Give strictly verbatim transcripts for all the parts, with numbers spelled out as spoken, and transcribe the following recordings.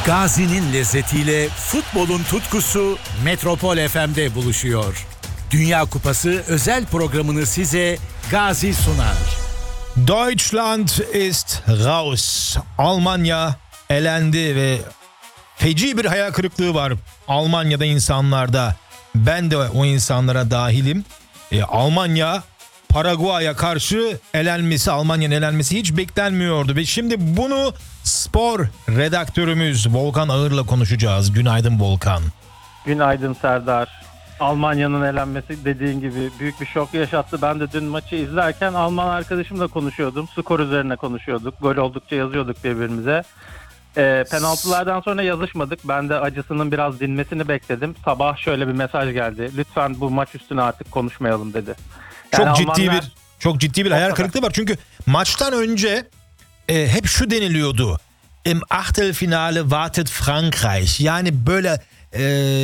Gazi'nin lezzetiyle futbolun tutkusu Metropol F M'de buluşuyor. Dünya Kupası özel programını size Gazi sunar. Deutschland ist raus. Almanya elendi ve feci bir hayal kırıklığı var Almanya'da, insanlarda. Ben de o insanlara dahilim. E, Almanya Paraguay'a karşı elenmesi, Almanya'nın elenmesi hiç beklenmiyordu. Ve şimdi bunu spor redaktörümüz Volkan Ağır'la konuşacağız. Günaydın Volkan. Günaydın Serdar. Almanya'nın elenmesi dediğin gibi büyük bir şok yaşattı. Ben de dün maçı izlerken Alman arkadaşımla konuşuyordum. Skor üzerine konuşuyorduk. Gol oldukça yazıyorduk birbirimize. E, penaltılardan sonra yazışmadık. Ben de acısının biraz dinmesini bekledim. Sabah şöyle bir mesaj geldi. Lütfen bu maç üstüne artık konuşmayalım dedi. Yani çok Almanlar, ciddi bir çok ciddi bir hayal kırıklığı var. Çünkü maçtan önce e, hep şu deniliyordu. Im Achtelfinale wartet Frankreich. Yani böyle e,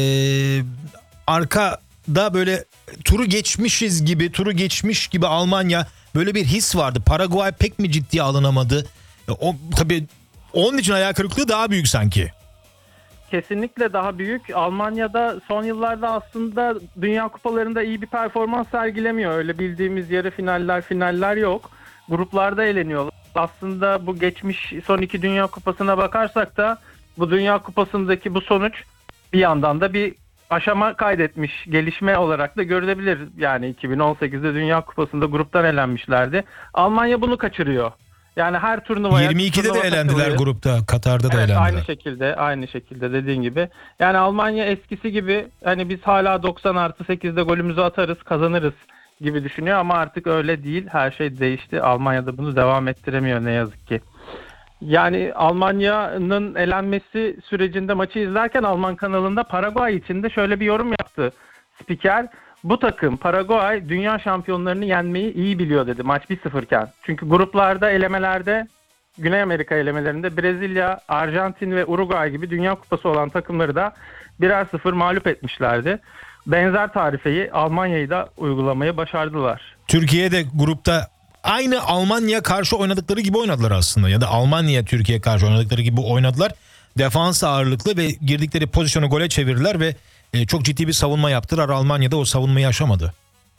arkada böyle turu geçmişiz gibi, turu geçmiş gibi Almanya, böyle bir his vardı. Paraguay pek mi ciddiye alınamadı? E, o tabii onun için hayal kırıklığı daha büyük sanki. Kesinlikle daha büyük. Almanya'da son yıllarda aslında Dünya Kupalarında iyi bir performans sergilemiyor. Öyle bildiğimiz yarı finaller, finaller yok. Gruplarda eleniyorlar. Aslında bu geçmiş son iki Dünya Kupası'na bakarsak da bu Dünya Kupası'ndaki bu sonuç bir yandan da bir aşama kaydetmiş, gelişme olarak da görülebilir. Yani iki bin on sekizde Dünya Kupası'nda gruptan elenmişlerdi. Almanya bunu kaçırıyor. Yani her turnuvaya... yirmi ikide turnuva de elendiler katılıyor. grupta. Katar'da da Evet, elendiler. aynı şekilde, aynı şekilde dediğin gibi. Yani Almanya eskisi gibi hani biz hala doksan artı sekizde golümüzü atarız, kazanırız gibi düşünüyor ama artık öyle değil. Her şey değişti. Almanya'da bunu devam ettiremiyor ne yazık ki. Yani Almanya'nın elenmesi sürecinde maçı izlerken Alman kanalında Paraguay için de şöyle bir yorum yaptı spiker. Bu takım Paraguay dünya şampiyonlarını yenmeyi iyi biliyor dedi maç bir sıfırken. Çünkü gruplarda, elemelerde, Güney Amerika elemelerinde Brezilya, Arjantin ve Uruguay gibi Dünya Kupası olan takımları da birer sıfır mağlup etmişlerdi. Benzer tarifeyi Almanya'yı da uygulamayı başardılar. Türkiye'de grupta aynı Almanya karşı oynadıkları gibi oynadılar aslında. Ya da Almanya Türkiye karşı oynadıkları gibi oynadılar. Defans ağırlıklı ve girdikleri pozisyonu gole çevirdiler ve e, çok ciddi bir savunma yaptılar. Almanya'da o savunmayı aşamadı.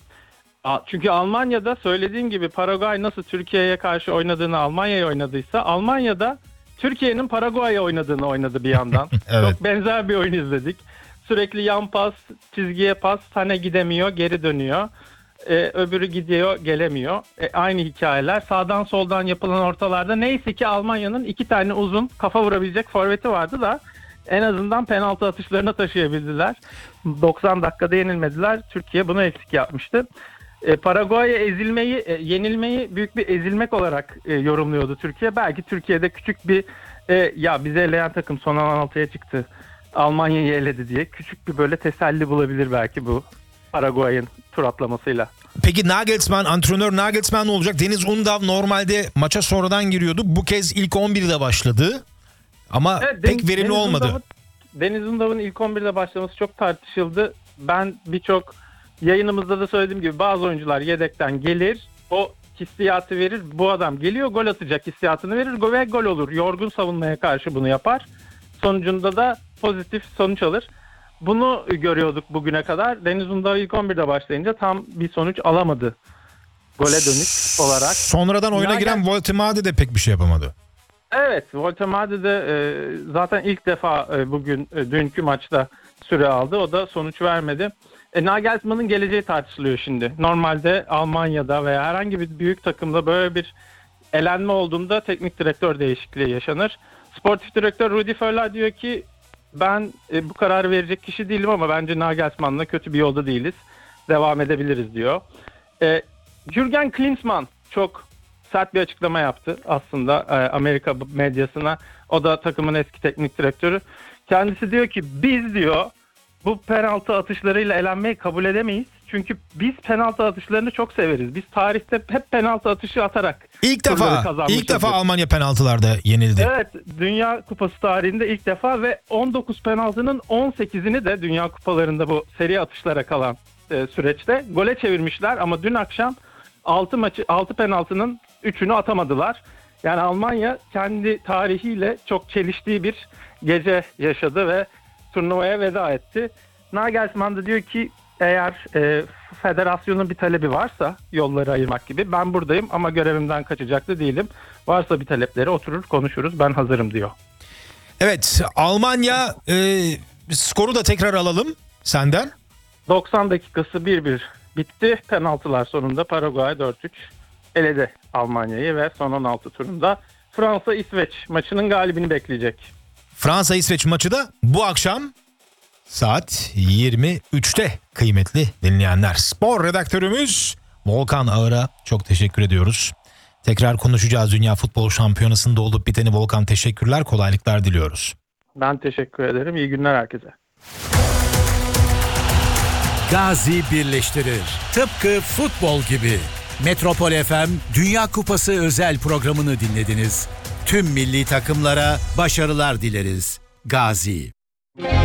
Çünkü Almanya'da söylediğim gibi Paraguay nasıl Türkiye'ye karşı oynadığını Almanya'ya oynadıysa Almanya'da Türkiye'nin Paraguay'a oynadığını oynadı bir yandan. Evet. Çok benzer bir oyun izledik. Sürekli yan pas, çizgiye pas, tane gidemiyor, geri dönüyor. Ee, öbürü gidiyor, gelemiyor. Ee, aynı hikayeler. Sağdan soldan yapılan ortalarda neyse ki Almanya'nın iki tane uzun kafa vurabilecek forveti vardı da en azından penaltı atışlarına taşıyabildiler. doksan dakikada yenilmediler. Türkiye bunu eksik yapmıştı. E, Paraguay'a ezilmeyi, e, yenilmeyi büyük bir ezilmek olarak e, yorumluyordu Türkiye. Belki Türkiye'de küçük bir e, ya bizi eleyen takım son on altıya çıktı, Almanya'yı eledi diye küçük bir böyle teselli bulabilir belki bu Paraguay'ın tur atlamasıyla. Peki Nagelsmann, antrenör Nagelsmann ne olacak? Deniz Undav normalde maça sonradan giriyordu. Bu kez ilk on birde başladı. Ama Evet, pek Deniz, verimli Deniz olmadı. Undav'ın, Deniz Undav'ın ilk on birde başlaması çok tartışıldı. Ben birçok yayınımızda da söylediğim gibi bazı oyuncular yedekten gelir, o hissiyatı verir. Bu adam geliyor, gol atacak hissiyatını verir ve gol olur. Yorgun savunmaya karşı bunu yapar. Sonucunda da pozitif sonuç alır. Bunu görüyorduk bugüne kadar. Deniz Undav ilk on birde başlayınca tam bir sonuç alamadı gole dönük olarak. Sonradan oyuna Nagel... giren Voltemade de pek bir şey yapamadı. Evet, Voltemade de e, zaten ilk defa e, bugün e, dünkü maçta süre aldı. O da sonuç vermedi. E, Nagelsmann'ın geleceği tartışılıyor şimdi. Normalde Almanya'da veya herhangi bir büyük takımda böyle bir elenme olduğunda teknik direktör değişikliği yaşanır. Sportif direktör Rudi Völler diyor ki ben e, bu kararı verecek kişi değilim ama bence Nagelsmann'la kötü bir yolda değiliz. Devam edebiliriz diyor. E, Jürgen Klinsmann çok sert bir açıklama yaptı aslında e, Amerika medyasına. O da takımın eski teknik direktörü. Kendisi diyor ki biz diyor bu penaltı atışlarıyla elenmeyi kabul edemeyiz. Çünkü biz penaltı atışlarını çok severiz. Biz tarihte hep penaltı atışı atarak İlk defa ilk defa Almanya penaltılarda yenildi. Evet, Dünya Kupası tarihinde ilk defa ve on dokuz penaltının on sekizini de Dünya Kupalarında bu seri atışlara kalan e, süreçte gole çevirmişler ama dün akşam altı maçı altı penaltının üçünü atamadılar. Yani Almanya kendi tarihiyle çok çeliştiği bir gece yaşadı ve turnuvaya veda etti. Nagelsmann da diyor ki eğer e, federasyonun bir talebi varsa yolları ayırmak gibi, ben buradayım ama görevimden kaçacak da değilim. Varsa bir talepleri oturur konuşuruz, ben hazırım diyor. Evet, Almanya e, skoru da tekrar alalım senden. doksan dakikası bir bir bitti. Penaltılar sonunda Paraguay dört üç eledi Almanya'yı ve son on altı turunda Fransa-İsveç maçının galibini bekleyecek. Fransa-İsveç maçı da bu akşam saat yirmi üçte kıymetli dinleyenler. Spor redaktörümüz Volkan Ağır'a çok teşekkür ediyoruz. Tekrar konuşacağız Dünya Futbol Şampiyonası'nda olup biteni. Volkan, teşekkürler, kolaylıklar diliyoruz. Ben teşekkür ederim. İyi günler herkese. Gazi birleştirir. Tıpkı futbol gibi. Metropol F M Dünya Kupası özel programını dinlediniz. Tüm milli takımlara başarılar dileriz. Gazi.